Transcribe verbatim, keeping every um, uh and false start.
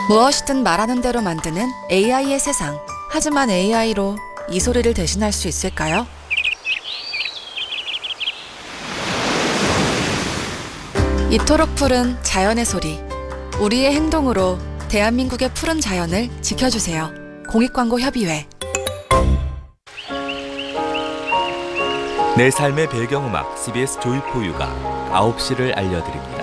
무엇이든 말하는 대로 만드는 에이아이의 세상. 하지만 에이아이로 이 소리를 대신할 수 있을까요? 이토록 푸른 자연의 소리. 우리의 행동으로 대한민국의 푸른 자연을 지켜주세요. 공익광고협의회. 내 삶의 배경음악 씨비에스 조이포유가 아홉 시를 알려드립니다.